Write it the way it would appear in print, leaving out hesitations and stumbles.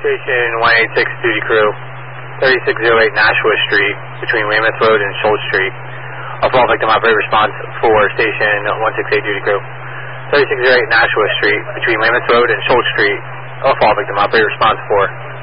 Station 186 duty crew, 3608 Nashua Street, between Weymouth Road and Schultz Street. A fall victim operator response for Station 168 duty crew, 3608 Nashua Street, between Weymouth Road and Schultz Street. A fall victim operator response for